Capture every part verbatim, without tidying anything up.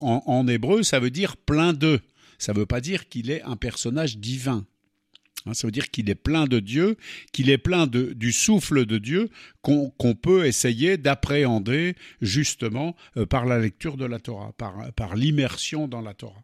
en, en hébreu, ça veut dire plein de. Ça ne veut pas dire qu'il est un personnage divin. Hein, ça veut dire qu'il est plein de Dieu, qu'il est plein de, du souffle de Dieu qu'on, qu'on peut essayer d'appréhender justement euh, par la lecture de la Torah, par, par l'immersion dans la Torah.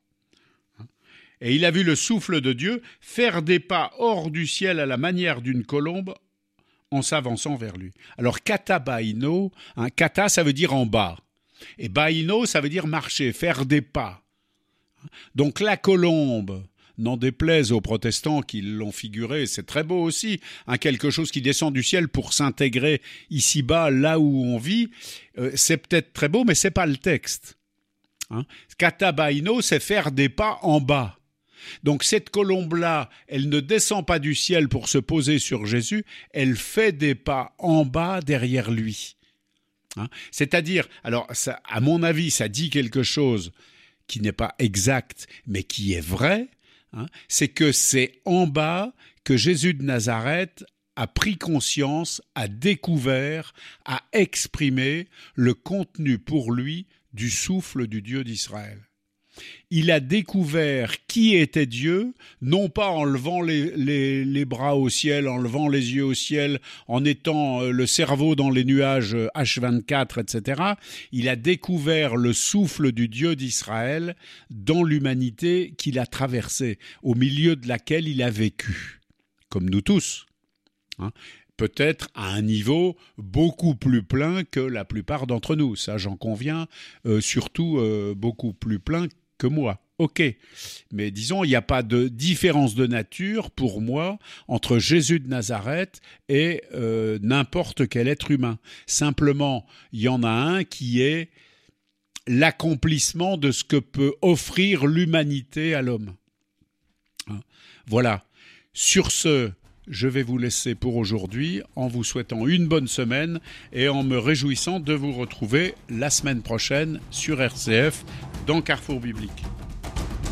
Et il a vu le souffle de Dieu faire des pas hors du ciel à la manière d'une colombe en s'avançant vers lui. Alors, kata baino, hein, kata, ça veut dire en bas. Et baino, ça veut dire marcher, faire des pas. Donc, la colombe, n'en déplaise aux protestants qui l'ont figuré, c'est très beau aussi, hein, quelque chose qui descend du ciel pour s'intégrer ici-bas, là où on vit, euh, c'est peut-être très beau, mais c'est pas le texte. Hein. Kata baino, c'est faire des pas en bas. Donc cette colombe-là, elle ne descend pas du ciel pour se poser sur Jésus, elle fait des pas en bas derrière lui. Hein? C'est-à-dire, alors ça, à mon avis, ça dit quelque chose qui n'est pas exact, mais qui est vrai, hein? C'est que c'est en bas que Jésus de Nazareth a pris conscience, a découvert, a exprimé le contenu pour lui du souffle du Dieu d'Israël. Il a découvert qui était Dieu, non pas en levant les, les, les bras au ciel, en levant les yeux au ciel, en étant le cerveau dans les nuages H vingt-quatre, et cetera. Il a découvert le souffle du Dieu d'Israël dans l'humanité qu'il a traversée, au milieu de laquelle il a vécu, comme nous tous. Hein. Peut-être à un niveau beaucoup plus plein que la plupart d'entre nous, ça j'en conviens, euh, surtout euh, beaucoup plus plein que moi. Ok, mais disons, il n'y a pas de différence de nature pour moi entre Jésus de Nazareth et euh, n'importe quel être humain. Simplement, il y en a un qui est l'accomplissement de ce que peut offrir l'humanité à l'homme. Hein. Voilà. Sur ce, je vais vous laisser pour aujourd'hui en vous souhaitant une bonne semaine et en me réjouissant de vous retrouver la semaine prochaine sur R C F dans Carrefour Biblique.